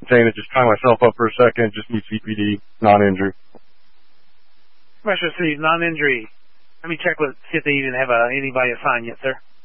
saying to just tie myself up for a second, just need CPD, non-injury. Commissioner City, non-injury. Let me check see if they even have anybody assigned yet, sir.